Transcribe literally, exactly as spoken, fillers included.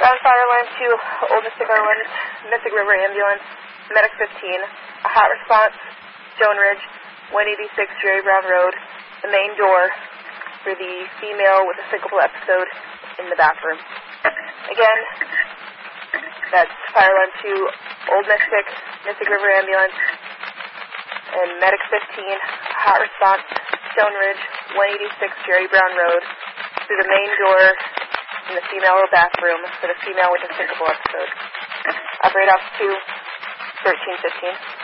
Ground Fire Alarm two, Old Mystic Island, Mystic River Ambulance, Medic fifteen, a hot response, Stone Ridge, one eighty-six Jerry Brown Road, the main door for the female with a syncopal episode in the bathroom. Again, that's Fire Alarm two, Old Mystic, Mystic River Ambulance, and Medic fifteen, a hot response, Stone Ridge, one eighty-six Jerry Brown Road, through the main door in the female bathroom for the female with a syncopal episode. Operate off to thirteen fifteen.